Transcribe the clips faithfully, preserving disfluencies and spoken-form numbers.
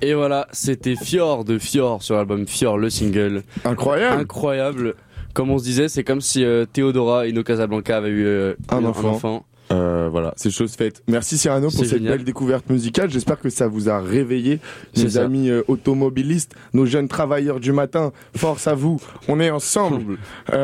Et voilà, c'était Fior de Fior sur l'album Fior, le single. Incroyable. Incroyable. Comme on se disait, c'est comme si euh, Théodora Ino Casablanca avait eu euh, un, un enfant. enfant. Euh, voilà, c'est chose faite. Merci Cyrano pour C'est cette génial. belle découverte musicale. J'espère que ça vous a réveillé, C'est nos ça. amis euh, automobilistes, nos jeunes travailleurs du matin. Force à vous, on est ensemble.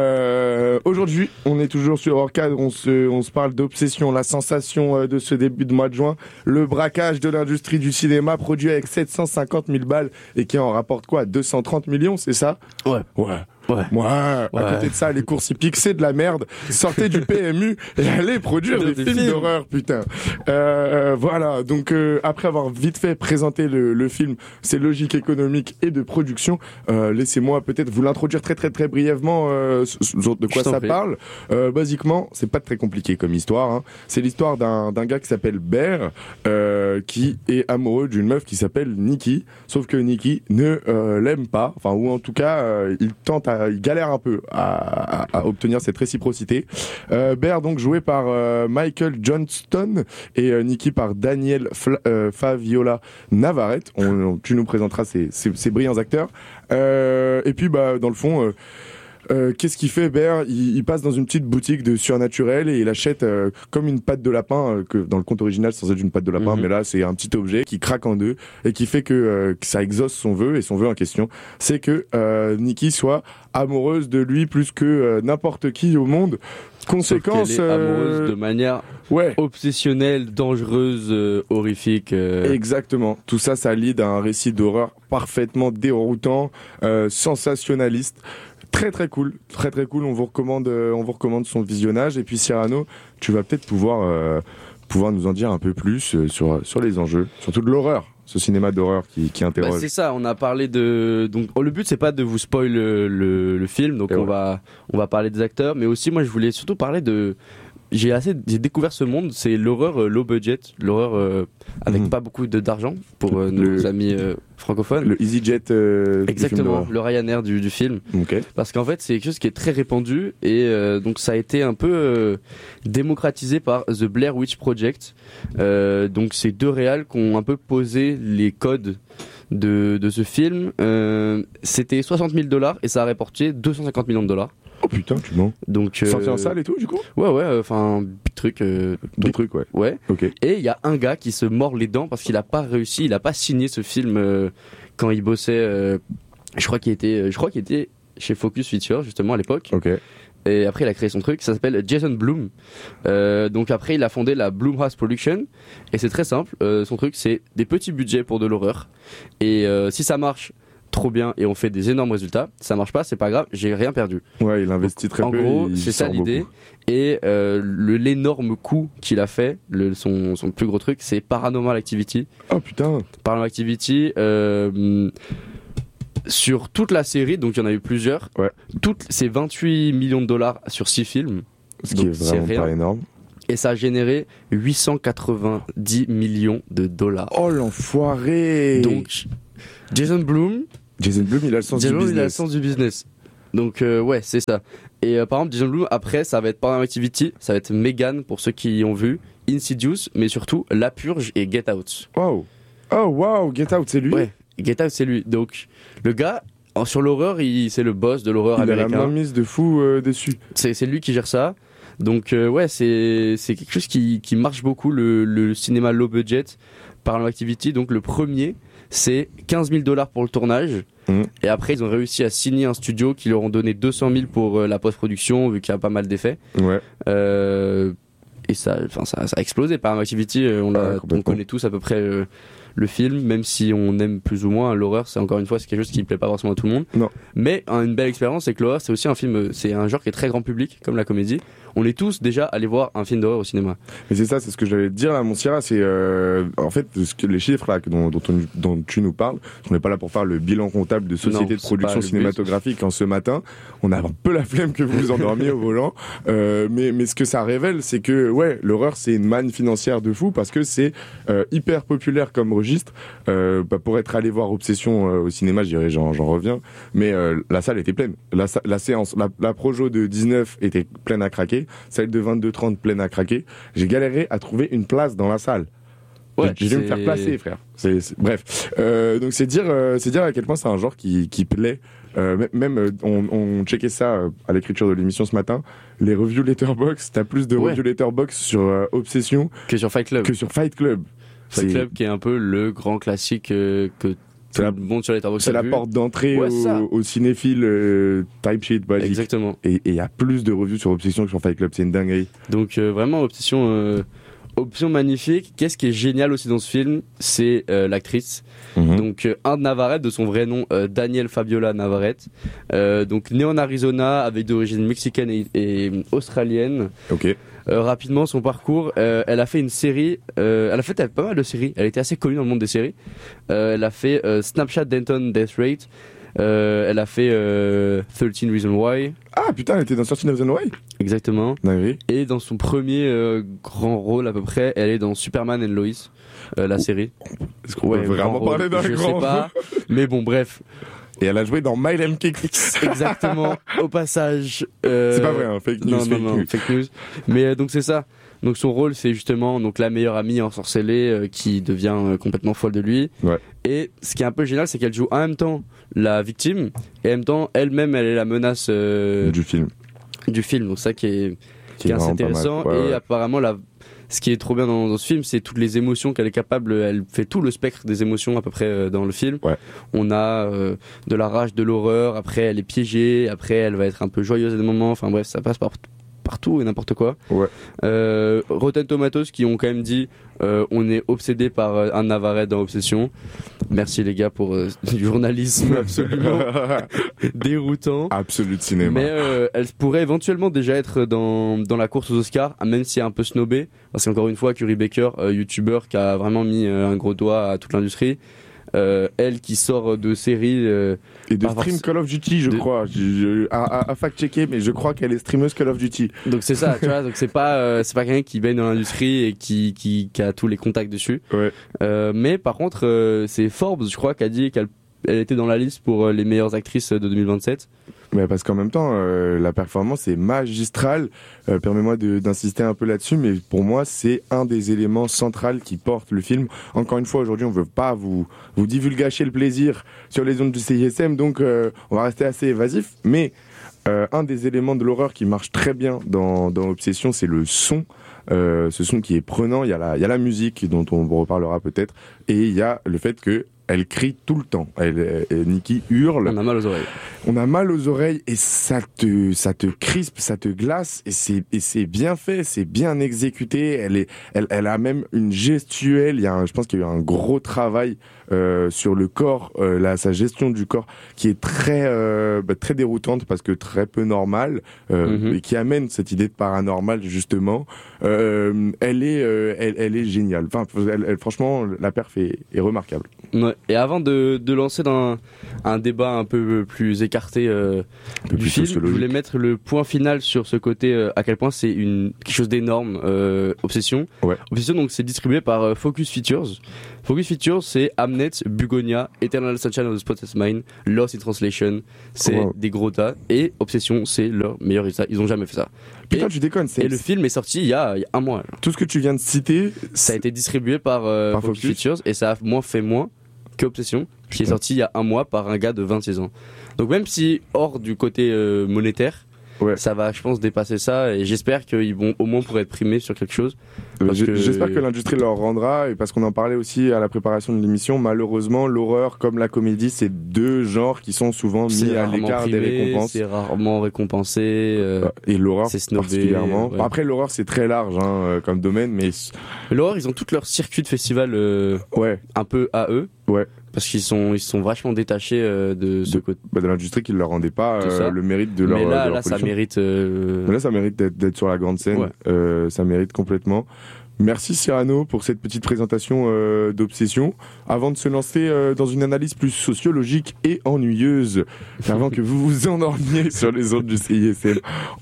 euh, aujourd'hui, on est toujours sur Hors-Cadre. On se, on se parle d'obsession, la sensation euh, de ce début de mois de juin, le braquage de l'industrie du cinéma produit avec sept cent cinquante mille balles et qui en rapporte quoi, deux cent trente millions, c'est ça? Ouais. Ouais. Ouais. Ouais, à Ouais. côté de ça, les courses hippiques, c'est de la merde. Sortez du P M U et allez produire des, Des films, films. d'horreur, putain. Euh, voilà, donc euh, après avoir vite fait présenter le, le film, ses logiques économiques et de production, euh, laissez-moi peut-être vous l'introduire très très très brièvement euh, sur de quoi Je t'en ça prie. parle. Euh, basiquement, c'est pas très compliqué comme histoire. Hein. C'est l'histoire d'un d'un gars qui s'appelle Bear, euh, qui est amoureux d'une meuf qui s'appelle Nikki. Sauf que Nikki ne euh, l'aime pas, enfin ou en tout cas, euh, il tente à il galère un peu à, à, à obtenir cette réciprocité. Euh, Bear, donc joué par euh, Michael Johnston et euh, Nikki par Daniel Fla- euh, Faviola Navarrete. On, on- tu nous présenteras ces, ces, ces brillants acteurs. Euh, et puis, bah, dans le fond, euh, euh, qu'est-ce qu'il fait, Bear? il, il passe dans une petite boutique de surnaturel et il achète euh, comme une patte de lapin, euh, que dans le conte original, c'est censé être une patte de lapin, Mhm. mais là, c'est un petit objet qui craque en deux et qui fait que, euh, que ça exauce son vœu. Et son vœu en question, c'est que euh, Nikki soit amoureuse de lui plus que euh, n'importe qui au monde. Conséquence, Sauf qu'elle est amoureuse de manière ouais. obsessionnelle, dangereuse, euh, horrifique. euh. Exactement. Tout ça, ça lie à un récit d'horreur parfaitement déroutant, euh, sensationnaliste. Très très cool, très très cool. On vous recommande, euh, on vous recommande son visionnage. Et puis Cyrano, tu vas peut-être pouvoir euh, pouvoir nous en dire un peu plus euh, sur sur les enjeux, surtout de l'horreur, ce cinéma d'horreur qui qui Bah, interroge. c'est ça, on a parlé de donc oh, le but c'est pas de vous spoil le, le, le film, donc Et on ouais. va on va parler des acteurs, mais aussi moi je voulais surtout parler de j'ai assez j'ai découvert ce monde, c'est l'horreur euh, low budget, l'horreur euh, avec Mhm. pas beaucoup de d'argent pour euh, Le- nos amis euh, francophones. Le EasyJet. Euh, du film Exactement, d'horreur. le Ryanair du, du film. Ok. Parce qu'en fait, c'est quelque chose qui est très répandu et euh, donc ça a été un peu euh, démocratisé par The Blair Witch Project. Euh, donc c'est deux réals qui ont un peu posé les codes de, de ce film. Euh, c'était soixante mille dollars et ça a rapporté deux cent cinquante millions de dollars. Oh putain, tu mens. Donc euh, Sorti en salle et tout, du coup. ouais ouais, enfin big truc. Euh, Des donc, trucs, ouais. ouais. Ok. Et il y a un gars qui se mord les dents parce qu'il a pas réussi, il a pas signé ce film euh, quand il bossait. Euh, je crois qu'il était, je crois qu'il était chez Focus Feature justement à l'époque. Ok. Et après il a créé son truc, ça s'appelle Jason Blum. Euh, donc après il a fondé la Blumhouse Production et c'est très simple. Euh, son truc c'est des petits budgets pour de l'horreur. Et euh, si ça marche, trop bien et on fait des énormes résultats. Si ça marche pas, c'est pas grave, j'ai rien perdu. Ouais, il investit très En peu. gros, il c'est ça sort l'idée. beaucoup. Et euh, le, l'énorme coup qu'il a fait, le, son, son plus gros truc, c'est Paranormal Activity. Oh putain. Paranormal Activity, euh, sur toute la série, donc il y en a eu plusieurs, Ouais. toutes, c'est vingt-huit millions de dollars sur six films. Ce qui Donc, est c'est vraiment rien. pas énorme. Et ça a généré huit cent quatre-vingt-dix millions de dollars. Oh l'enfoiré. Donc, Jason Blum, Jason Blum, il a le sens Jason du Blum, il a le business. sens du business. Donc euh, ouais, c'est ça. Et euh, par exemple, Jason Blum, après, ça va être Paranormal Activity, ça va être Megan pour ceux qui ont vu, Insidious, mais surtout La Purge et Get Out. Wow. Oh wow, Get Out, c'est lui. Ouais, Get Out, c'est lui. Donc le gars, en- sur l'horreur, il, c'est le boss de l'horreur Il a la américain. mainmise de fou euh, dessus. C'est, c'est lui qui gère ça. Donc euh, ouais, c'est, c'est quelque chose qui, qui marche beaucoup, le, le cinéma low budget, Paranormal Activity. Donc le premier, c'est quinze mille dollars pour le tournage. Mmh. Et après, ils ont réussi à signer un studio qui leur ont donné deux cent mille pour euh, la post-production, vu qu'il y a pas mal d'effets. Ouais. Euh, et ça, enfin, ça, ça a explosé. Paranormal Activity, euh, on, l'a- Ouais, complètement. on connaît tous à peu près euh, le film, même si on aime plus ou moins l'horreur. C'est encore une fois, c'est quelque chose qui plaît pas forcément à tout le monde. Non. Mais hein, une belle expérience, c'est que l'horreur, c'est aussi un film, euh, c'est un genre qui est très grand public, comme la comédie. On est tous déjà allés voir un film d'horreur au cinéma. Mais c'est ça, c'est ce que j'allais te dire là, mon Sierra, c'est euh, en fait ce que, les chiffres là que- dont, dont, on- dont tu nous parles. On n'est pas là pour faire le bilan comptable de sociétés Non, de c'est production pas le but. cinématographique en ce matin. On a un peu la flemme que vous vous endormiez au volant. Euh, mais mais ce que ça révèle, c'est que ouais, l'horreur c'est une manne financière de fou parce que c'est euh, hyper populaire comme registre. Euh, bah, pour être allé voir Obsession euh, au cinéma, je dirais j'en j'en reviens. Mais euh, la salle était pleine. La, sa- la séance, la, la projo de dix-neuf était pleine à craquer. Celle de vingt-deux trente pleine à craquer. J'ai galéré à trouver une place dans la salle. Ouais, je vais me c'est- faire placer, frère. C'est, c'est- Bref, euh, donc c'est dire, euh, c'est dire à quel point c'est un genre qui, qui plaît. Euh, m- même, euh, on, on checkait ça euh, à l'écriture de l'émission ce matin. Les reviews Letterboxd, t'as plus de Ouais. reviews Letterboxd sur euh, Obsession Que sur Fight Club. que sur Fight Club. Fight C'est- Club qui est un peu le grand classique euh, que C'est tout la- le monde sur les Letterboxd C'est a la vu. porte d'entrée Ouais, c'est ça. au, au cinéphile euh, type shit basique. Exactement. Et il y a plus de reviews sur Obsession que sur Fight Club, c'est une dinguerie. Donc euh, vraiment Obsession, euh, Option magnifique. Qu'est-ce qui est génial aussi dans ce film, c'est euh, l'actrice. Mhm. Donc euh, Anne Navarrete, de son vrai nom euh, Danielle Fabiola Navarrete. Euh, donc née en Arizona avec d'origine mexicaine et, et australienne. Ok. Euh, rapidement son parcours, euh, elle a fait une série, euh, elle a fait elle, pas mal de séries, elle était assez connue dans le monde des séries. Euh, elle a fait euh, Snapchat Denton Death Rate, euh, elle a fait euh, thirteen Reasons Why, Ah putain, elle était dans thirteen Reasons Why. exactement. Dinguerie. Et dans son premier euh, grand rôle à peu près, elle est dans Superman and Lois, euh, la série. Est-ce qu'on peut vraiment grand parler rôle, d'un je grand sais pas, mais bon bref, Et elle a joué dans My Name Kicks. exactement. Au passage, euh, C'est pas vrai, hein, fake news. non, fake non, non, news. fake news. Mais euh, donc c'est ça. Donc son rôle, c'est justement donc la meilleure amie ensorcelée euh, qui devient euh, complètement folle de lui. Ouais. Et ce qui est un peu génial, c'est qu'elle joue en même temps la victime et en même temps elle-même, elle est la menace euh, Du film. du film. Donc ça qui est, qui est assez vraiment pas mal. intéressant. Ouais, et ouais. apparemment, la, ce qui est trop bien dans, dans ce film, c'est toutes les émotions qu'elle est capable. Elle fait tout le spectre des émotions à peu près euh, dans le film. Ouais. On a euh, de la rage, de l'horreur. Après, elle est piégée. Après, elle va être un peu joyeuse à des moments. Enfin bref, ça passe par partout et n'importe quoi. Ouais. Euh, Rotten Tomatoes qui ont quand même dit euh, on est obsédé par euh, un Navarrete dans Obsession. Merci les gars pour euh, du journalisme absolument déroutant. Absolu de cinéma. Mais euh, elle pourrait éventuellement déjà être dans, dans la course aux Oscars, même si elle est un peu snobée. Parce qu'encore une fois, Curry Baker, euh, youtubeur qui a vraiment mis euh, un gros doigt à toute l'industrie. Euh, elle qui sort de séries euh, Et de pas stream forc- Call of Duty, je de- crois. Je, je- à, à- à fact-checker, mais je crois qu'elle est streameuse Call of Duty. donc c'est ça, tu vois, donc c'est pas euh, c'est pas quelqu'un qui baigne dans l'industrie et qui, qui qui a tous les contacts dessus. Ouais. Euh, mais par contre, euh, c'est Forbes, je crois, qui a dit qu'elle elle était dans la liste pour euh, les meilleures actrices de deux mille vingt-sept. Mais parce qu'en même temps, euh, la performance est magistrale. Euh, permets-moi de- d'insister un peu là-dessus, mais pour moi, c'est un des éléments centraux qui porte le film. Encore une fois, aujourd'hui, on veut pas vous vous divulgacher le plaisir sur les ondes du C I S M, donc euh, on va rester assez évasif. Mais euh, un des éléments de l'horreur qui marche très bien dans, dans Obsession, c'est le son. Euh, ce son qui est prenant. Il y a la, il y a la musique dont on vous reparlera peut-être, et il y a le fait que elle crie tout le temps. Elle, elle, Nikki hurle. On a mal aux oreilles. On a mal aux oreilles et ça te, ça te crispe, ça te glace et c'est, et c'est bien fait, c'est bien exécuté. Elle est, elle, elle a même une gestuelle. Il y a, un, je pense qu'il y a eu un gros travail euh, sur le corps, euh, la, sa gestion du corps qui est très, euh, bah, très déroutante parce que très peu normale euh, Mhm. et qui amène cette idée de paranormal justement. Euh, elle est, euh, elle, elle est géniale. Enfin, elle, elle, franchement, la perf est, est remarquable. Ouais. Et avant de, de lancer dans un, un débat un peu plus écarté euh, peu du plus film, je sociologique. voulais mettre le point final sur ce côté euh, à quel point c'est une quelque chose d'énorme. euh, Obsession. Ouais. Obsession, donc c'est distribué par euh, Focus Features. Focus Features, c'est Amnet, Bugonia, Eternal Sunshine of the Spotless Mind, Lost in Translation. C'est Wow. des gros tas. Et Obsession, c'est leur meilleur résultat. Ils ont jamais fait ça. Putain, Et- tu déconnes. C'est, Et le film est sorti il y a, il y a un mois. genre. tout ce que tu viens de citer, Ça a été distribué par, euh, Par Focus Focus. Features et ça a moins fait moins que Obsession, qui est Putain. sorti il y a un mois par un gars de vingt-six ans. Donc même si hors du côté euh, monétaire, Ouais. ça va, je pense, dépasser ça et j'espère qu'ils vont au moins pour être primés sur quelque chose. Parce J- que- J'espère que l'industrie leur rendra, et parce qu'on en parlait aussi à la préparation de l'émission, malheureusement, l'horreur comme la comédie, c'est deux genres qui sont souvent mis C'est à rarement l'écart des primé, récompenses. c'est rarement récompensé. euh, Et l'horreur c'est snobé, particulièrement. ouais. Bon, après, l'horreur, c'est très large hein, euh, comme domaine, mais c- L'horreur, ils ont tout leur circuit de festival euh, ouais, un peu à eux. Ouais. Parce qu'ils sont, ils sont vachement détachés euh, de ce De- côté. bah, de l'industrie qui ne leur rendait pas C'est euh, ça. le mérite de leur Mais là, de leur là, ça production. mérite. euh, Mais là, ça mérite d'être d'être sur la grande scène. Ouais. Euh, ça mérite complètement. Merci Cyrano pour cette petite présentation euh, d'Obsession. Avant de se lancer euh, dans une analyse plus sociologique et ennuyeuse, avant que vous vous endormiez sur les ondes du C I S M,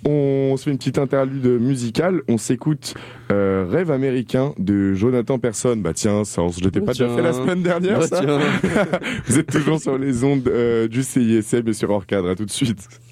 on se fait une petite interlude musicale. On s'écoute euh, Rêve américain de Jonathan Person. Bah tiens, ça on se l'était Oh, pas déjà tiens. fait la semaine dernière Oh, ça tiens. Vous êtes toujours sur les ondes euh, du C I S M et sur Hors Cadre. À tout de suite.